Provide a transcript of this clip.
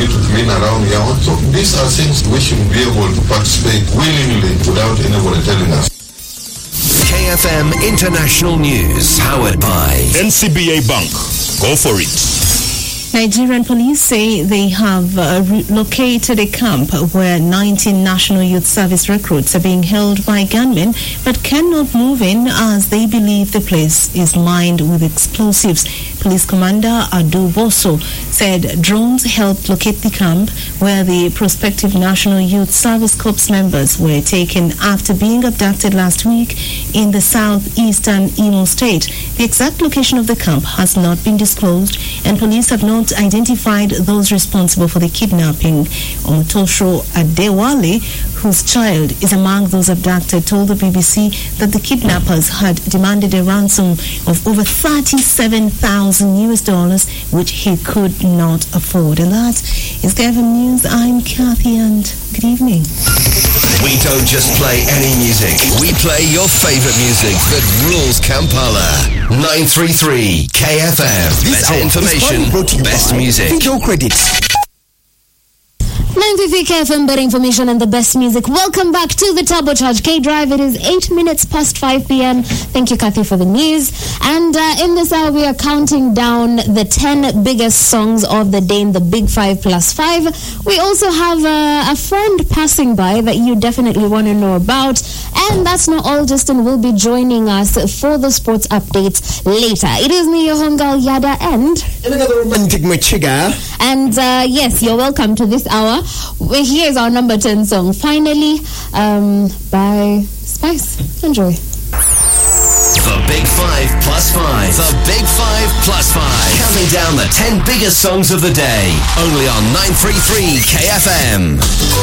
me to clean around here. So these are things we should be able to participate willingly without anybody telling us. KFM International News, powered by NCBA Bank. Go for it. Nigerian police say they have located a camp where 19 National Youth Service recruits are being held by gunmen but cannot move in as they believe the place is mined with explosives. Police Commander Adu Boso said drones helped locate the camp where the prospective National Youth Service Corps members were taken after being abducted last week in the southeastern Imo State. The exact location of the camp has not been disclosed, and police have not identified those responsible for the kidnapping. Omotosho Adewale, whose child is among those abducted, told the BBC that the kidnappers had demanded a ransom of over $37,000, which he could not afford. And that is KFM News. I'm Kathy, and good evening. We don't just play any music. We play your favorite music that rules Kampala. 933 KFM. Better information, best music. Video credits. 93 KFM, better information and the best music. Welcome back to the Turbocharge K-Drive. It is 8 minutes past 5 p.m. Thank you, Kathy, for the news. And in this hour, we are counting down the 10 biggest songs of the day in the Big 5+5. We also have a friend passing by that you definitely want to know about. And that's not all. Justin will be joining us for the sports updates later. It is me, your homegirl Yada, and another romantic machiga. And yes, you're welcome to this hour. Here's our number 10 song, Finally, by Spice. Enjoy. The Big 5+5. The Big 5+5. Counting down the 10 biggest songs of the day. Only on 933 KFM.